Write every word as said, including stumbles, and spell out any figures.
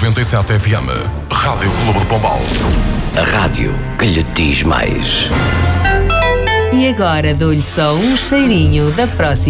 noventa e sete F M. Rádio Clube de Pombal. A rádio que lhe diz mais. E agora dou-lhe só um cheirinho da próxima